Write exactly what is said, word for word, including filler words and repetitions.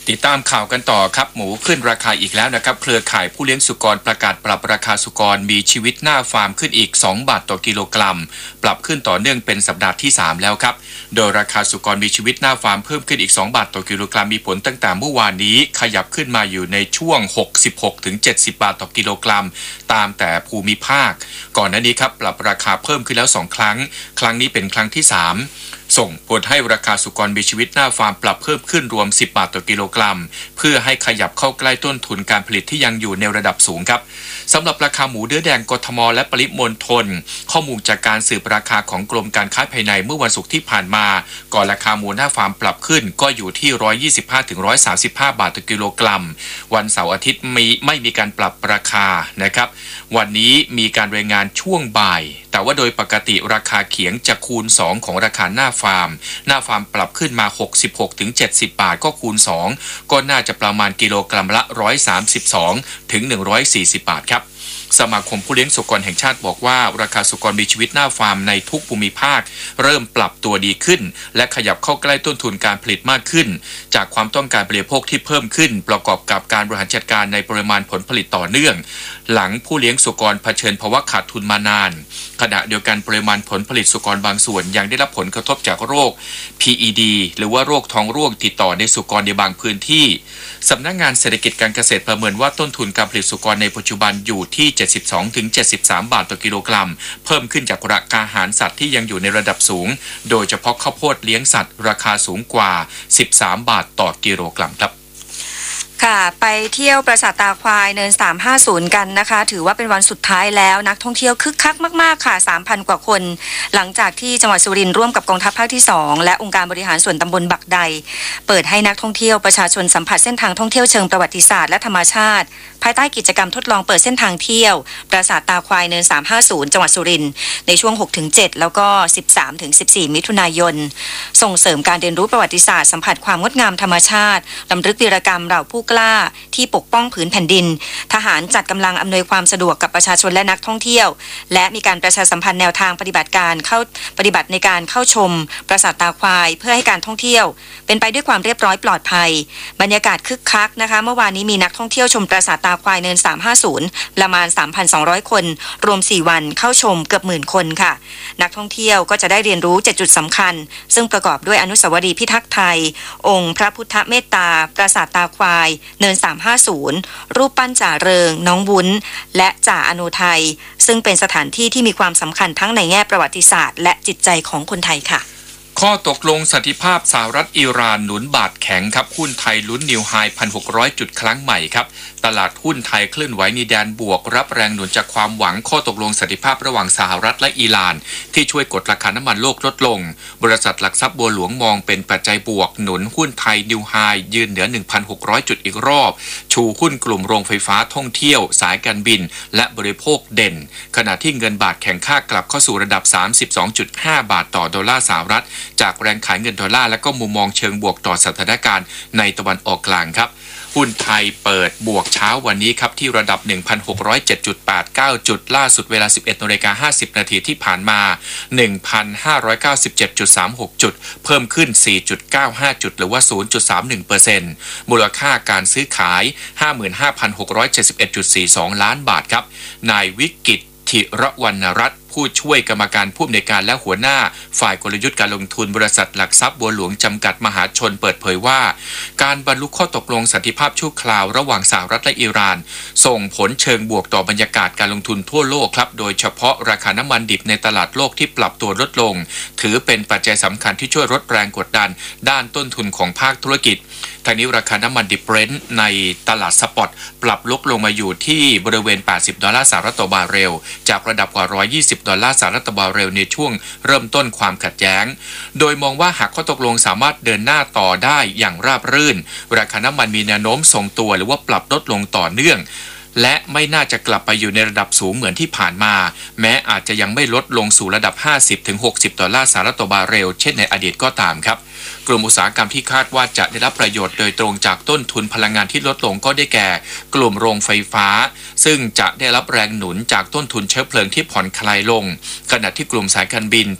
ติดตามข่าวกันต่อครับหมูขึ้นราคาอีกแล้วนะครับเครือข่ายผู้เลี้ยงสุกรประกาศปรับราคาสุกรมีชีวิตหน้าฟาร์มขึ้นอีกสองบาทต่อกิโลกรัมปรับขึ้นต่อเนื่องเป็นสัปดาห์ที่สามแล้วครับโดยราคาสุกรมีชีวิตหน้าฟาร์มเพิ่มขึ้นอีกสองบาทต่อกิโลกรัมมีผลตั้งแต่เมื่อวานนี้ขยับขึ้นมาอยู่ในช่วง หกสิบหกถึงเจ็ดสิบ บาทต่อกิโลกรัมตามแต่ภูมิภาคก่อนหน้านี้ครับปรับราคาเพิ่มขึ้นแล้วสองครั้งครั้งนี้เป็นครั้งที่สามส่งผลให้ราคาสุกรมีชีวิตหน้าฟาร์มปรับเพิ่มขึ้นรวมสิบบาทต่อกิโลกรัมเพื่อให้ขยับเข้าใกล้ต้นทุนการผลิตที่ยังอยู่ในระดับสูงครับสำหรับราคาหมูเนื้อแดงกทมและปริมณฑลข้อมูลจากการสืบราคาของกรมการค้าภายในเมื่อวันศุกร์ที่ผ่านมาก่อนราคาหมูหน้าฟาร์มปรับขึ้นก็อยู่ที่หนึ่งร้อยยี่สิบห้าถึงหนึ่งร้อยสามสิบห้าบาทต่อกิโลกรัมวันเสาร์อาทิตย์มีไม่มีการปรับราคานะครับวันนี้มีการรายงานช่วงบ่ายแต่ว่าโดยปกติราคาเขียงจะคูณสองของราคาหน้าฟาร์มหน้าฟาร์มปรับขึ้นมา หกสิบหกถึงเจ็ดสิบ บาทก็คูณสองก็น่าจะประมาณกิโลกรัมละหนึ่งร้อยสามสิบสองถึงหนึ่งร้อยสี่สิบบาทครับสมาคมผู้เลี้ยงสุกรแห่งชาติบอกว่าราคาสุกรมีชีวิตหน้าฟาร์มในทุกภูมิภาคเริ่มปรับตัวดีขึ้นและขยับเข้าใกล้ต้นทุนการผลิตมากขึ้นจากความต้องการบริโภคที่เพิ่มขึ้นประกอบกับการบริหารจัดการในปริมาณผลผลิตต่อเนื่องหลังผู้เลี้ยงสุกรเผชิญภาวะขาดทุนมานานขณะเดียวกันปริมาณผลผลิตสุกรบางส่วนยังได้รับผลกระทบจากโรค พี อี ดี หรือว่าโรคท้องร่วงติดต่อในสุกรในบางพื้นที่สำนักงานเศรษฐกิจการเกษตรประเมินว่าต้นทุนการผลิตสุกรในปัจจุบันอยู่ที่เจ็ดสิบสองถึงเจ็ดสิบสาม บาทต่อกิโลกรัมเพิ่มขึ้นจากราคาอาหารสัตว์ที่ยังอยู่ในระดับสูงโดยเฉพาะข้าวโพดเลี้ยงสัตว์ราคาสูงกว่าสิบสามบาทต่อกิโลกรัมครับค่ะไปเที่ยวปราสาทตาควายเนินสามห้าศูนย์กันนะคะถือว่าเป็นวันสุดท้ายแล้วนักท่องเที่ยวคึกคักมากๆค่ะ สามพัน กว่าคนหลังจากที่จังหวัดสุรินทร์ร่วมกับกองทัพภาคที่สองและองค์การบริหารส่วนตำบลบักใดเปิดให้นักท่องเที่ยวประชาชนสัมผัสเส้นทางท่องเที่ยวเชิงประวัติศาสตร์และธรรมชาติภายใต้กิจกรรมทดลองเปิดเส้นทางเที่ยวปราสาทตาควายเนินสามห้าศูนย์จังหวัดสุรินทร์ในช่วง หกถึงเจ็ด แล้วก็ สิบสามถึงสิบสี่ มิถุนายนส่งเสริมการเรียนรู้ประวัติศาสตร์สัมผัสความงดงามธรรมชาติรำลึกวีรกรรมเหล่าผู้กล้าที่ปกป้องผืนแผ่นดินทหารจัดกำลังอำนวยความสะดวกกับประชาชนและนักท่องเที่ยวและมีการประชาสัมพันธ์แนวทางปฏิบัติการเข้าปฏิบัติในการเข้าชมปราสาทตาควายเพื่อให้การท่องเที่ยวเป็นไปด้วยความเรียบร้อยปลอดภัยบรรยากาศคึกคักนะคะเมื่อวานนี้มีนักท่องเที่ยวชมปราสาทตาควายเนินสามห้าศูนย์ประมาณ สามพันสองร้อย คนรวมสี่วันเข้าชมเกือบหมื่นคนค่ะนักท่องเที่ยวก็จะได้เรียนรู้เจ็ดจุดสำคัญซึ่งประกอบด้วยอนุสาวรีย์พิทักษ์ไทยองค์พระพุทธเมตตาปราสาทตาควายเนินสามห้าศูนย์รูปปั้นจ่าเริงน้องวุ้นและจ่าอโนไทยซึ่งเป็นสถานที่ที่มีความสำคัญทั้งในแง่ประวัติศาสตร์และจิตใจของคนไทยค่ะข้อตกลงสันติภาพสหรัฐอิหร่านหนุนบาทแข็งครับหุ้นไทยลุ้นนิวไฮ หนึ่งพันหกร้อย จุดครั้งใหม่ครับตลาดหุ้นไทยเคลื่อนไหวในแดนบวกรับแรงหนุนจากความหวังข้อตกลงสันติภาพระหว่างสหรัฐและอิหร่านที่ช่วยกดราคาน้ำมันโลกลดลงบริษัทหลักทรัพย์บัวหลวงมองเป็นปัจจัยบวกหนุนหุ้นไทยนิวไฮยืนเหนือ หนึ่งพันหกร้อย จุดอีกรอบชูหุ้นกลุ่มโรงไฟฟ้าท่องเที่ยวสายการบินและบริโภคเด่นขณะที่เงินบาทแข็งค่ากลับเข้าสู่ระดับ สามสิบสองจุดห้า บาทต่อดอลลาร์สหรัฐจากแรงขายเงินดอลลาร์และก็มุมมองเชิงบวกต่อสถานการณ์ในตะวันออกกลางครับหุ้นไทยเปิดบวกเช้าวันนี้ครับที่ระดับ หนึ่งพันหกร้อยเจ็ดจุดแปดเก้า จุดล่าสุดเวลา สิบเอ็ดนาฬิกาห้าสิบ นาทีที่ผ่านมา หนึ่งพันห้าร้อยเก้าสิบเจ็ดจุดสามหก จุดเพิ่มขึ้น สี่จุดเก้าห้า จุดหรือว่า ศูนย์จุดสามหนึ่งเปอร์เซ็นต์ มูลค่าการซื้อขาย ห้าหมื่นห้าพันหกร้อยเจ็ดสิบเอ็ดจุดสี่สอง ล้านบาทครับนายวิกิตธิรวรรณรัตน์ผู้ช่วยกรรมการผู้อำนวยการและหัวหน้าฝ่ายกลยุทธ์การลงทุนบริษัทหลักทรัพย์บัวหลวงจำกัดมหาชนเปิดเผยว่าการบรรลุข้อตกลงสันติภาพชั่วคราวระหว่างสหรัฐและอิหร่านส่งผลเชิงบวกต่อบรรยากาศการลงทุนทั่วโลกครับโดยเฉพาะราคาน้ำมันดิบในตลาดโลกที่ปรับตัวลดลงถือเป็นปัจจัยสำคัญที่ช่วยลดแรงกดดันด้านต้นทุนของภาคธุรกิจทางนี้ราคาน้ำมันดิบเบรนท์ในตลาดสปอตปรับลดลงมาอยู่ที่บริเวณแปดสิบดอลลาร์สหรัฐต่อบาร์เรลจากระดับกว่าหนึ่งร้อยยี่สิบดอลลาร์สหรัฐต่อบาร์เรลในช่วงเริ่มต้นความขัดแย้งโดยมองว่าหากข้อตกลงสามารถเดินหน้าต่อได้อย่างราบรื่นราคาน้ำมันมีแนวโน้มทรงตัวหรือว่าปรับลดลงต่อเนื่องและไม่น่าจะกลับไปอยู่ในระดับสูงเหมือนที่ผ่านมาแม้อาจจะยังไม่ลดลงสู่ระดับ ห้าสิบถึงหกสิบดอลลาร์สหรัฐต่อบาร์เรลเช่นในอดีตก็ตามครับกลุ่มอุตสาหกรรมที่คาดว่าจะได้รับประโยชน์โดยตรงจากต้นทุนพลังงานที่ลดลงก็ได้แก่กลุ่มโรงไฟฟ้าซึ่งจะได้รับแรงหนุนจากต้นทุนเชื้อเพลิงที่ผ่อนคลายลงขณะที่กลุ่มสายการบิน